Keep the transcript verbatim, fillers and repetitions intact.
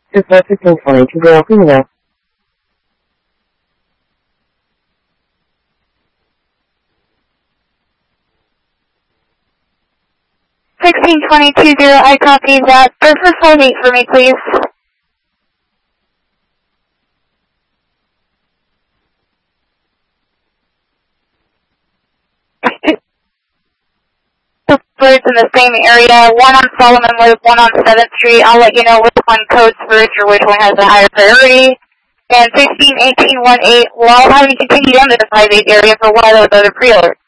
sixteen twenty-two Girl Female. sixteen twenty-two zero, I copy that. Surface hold eight for me, please. Two birds in the same area, one on Solomon Loop, one on seventh Street. I'll let you know which one codes first or which one has a higher priority. And sixteen eighteen eighteen, while having continued under the five eight area for one of those other pre-alerts.